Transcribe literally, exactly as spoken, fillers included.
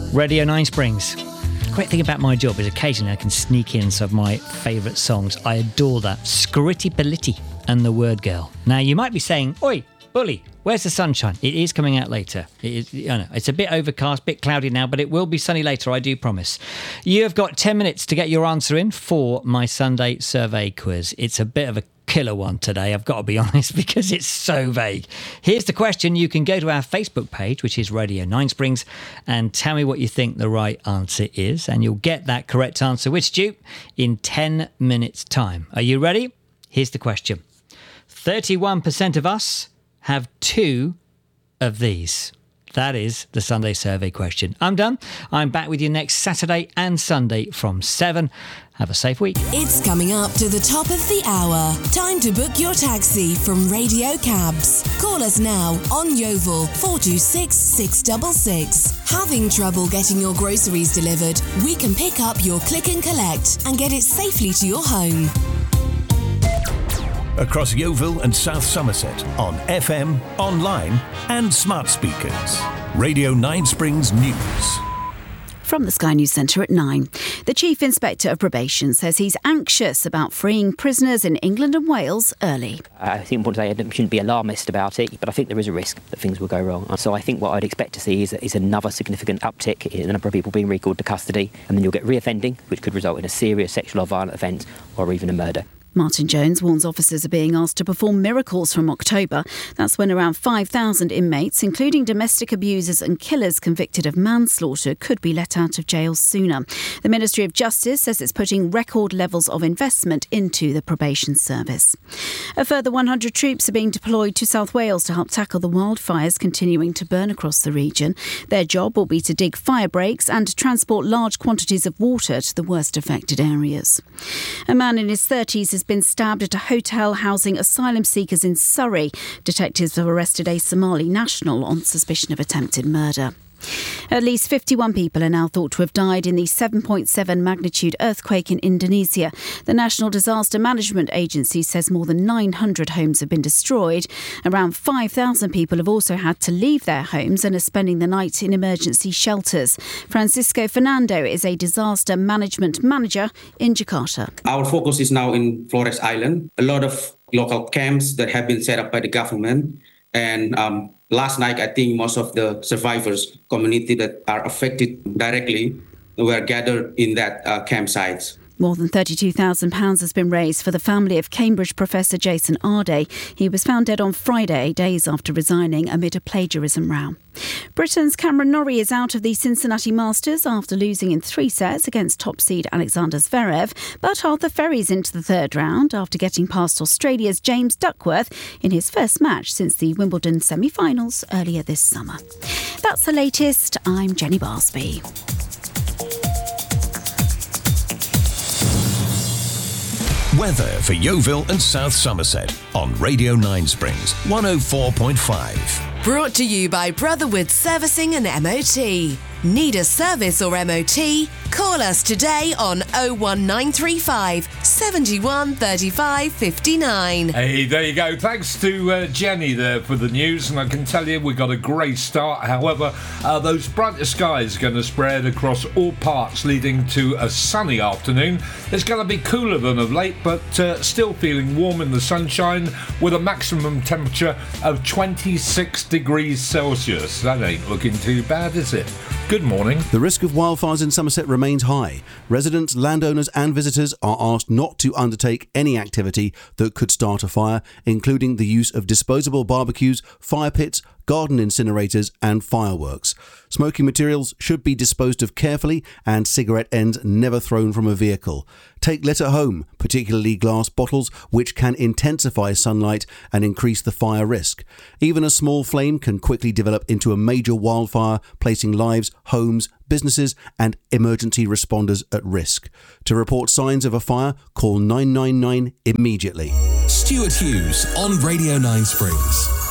Radio nine Springs. Great thing about my job is occasionally I can sneak in some of my favourite songs. I adore that. Scritti Politti and The Word Girl. Now, you might be saying, oi, bully, where's the sunshine? It is coming out later. It is, I know, it's a bit overcast, bit cloudy now, but it will be sunny later, I do promise. You have got ten minutes to get your answer in for my Sunday survey quiz. It's a bit of a killer one today, I've got to be honest, because it's so vague. Here's the question. You can go to our Facebook page, which is Radio nine Springs, and tell me what you think the right answer is, and you'll get that correct answer with Stu in ten minutes time. Are you ready? Here's the question. thirty-one percent of us have two of these. That is the Sunday survey question. I'm done. I'm back with you next Saturday and Sunday from seven. Have a safe week. It's coming up to the top of the hour. Time to book your taxi from Radio Cabs. Call us now on Yeovil four two six, six six six. Having trouble getting your groceries delivered? We can pick up your click and collect and get it safely to your home. Across Yeovil and South Somerset on F M, online and smart speakers. Radio nine Springs News. From the Sky News Centre at nine. The Chief Inspector of Probation says he's anxious about freeing prisoners in England and Wales early. I think important to say I shouldn't be alarmist about it, but I think there is a risk that things will go wrong. So I think what I'd expect to see is, is another significant uptick in the number of people being recalled to custody, and then you'll get reoffending, which could result in a serious sexual or violent offence or even a murder. Martin Jones warns officers are being asked to perform miracles from October. That's when around five thousand inmates, including domestic abusers and killers convicted of manslaughter, could be let out of jail sooner. The Ministry of Justice says it's putting record levels of investment into the probation service. A further one hundred troops are being deployed to South Wales to help tackle the wildfires continuing to burn across the region. Their job will be to dig fire breaks and transport large quantities of water to the worst affected areas. A man in his thirties has been stabbed at a hotel housing asylum seekers in Surrey. Detectives have arrested a Somali national on suspicion of attempted murder. At least fifty-one people are now thought to have died in the seven point seven magnitude earthquake in Indonesia. The National Disaster Management Agency says more than nine hundred homes have been destroyed. Around five thousand people have also had to leave their homes and are spending the night in emergency shelters. Francisco Fernando is a disaster management manager in Jakarta. Our focus is now in Flores Island. A lot of local camps that have been set up by the government. And um, last night, I think most of the survivors community that are affected directly were gathered in that uh, campsites. More than thirty-two thousand pounds has been raised for the family of Cambridge professor Jason Arday. He was found dead on Friday, days after resigning amid a plagiarism row. Britain's Cameron Norrie is out of the Cincinnati Masters after losing in three sets against top seed Alexander Zverev, but Arthur Ferry's into the third round after getting past Australia's James Duckworth in his first match since the Wimbledon semi-finals earlier this summer. That's the latest. I'm Jenny Barsby. Weather for Yeovil and South Somerset on Radio nine Springs one oh four point five. Brought to you by Brotherwood Servicing and M O T. Need a service or M O T? Call us today on oh one nine three five, seven one, three five five nine. Hey, there you go. Thanks to uh, Jenny there for the news, and I can tell you we got a great start. However, uh, those brighter skies are going to spread across all parts, leading to a sunny afternoon. It's going to be cooler than of late, but uh, still feeling warm in the sunshine with a maximum temperature of twenty-six degrees Celsius. That ain't looking too bad, is it? Good morning. The risk of wildfires in Somerset remains high. Residents, landowners and visitors are asked not to undertake any activity that could start a fire, including the use of disposable barbecues, fire pits, garden incinerators and fireworks. Smoking materials should be disposed of carefully and cigarette ends never thrown from a vehicle. Take litter home, particularly glass bottles, which can intensify sunlight and increase the fire risk. Even a small flame can quickly develop into a major wildfire, placing lives, homes, businesses and emergency responders at risk. To report signs of a fire, call nine nine nine immediately. Stuart Hughes on Radio nine Springs.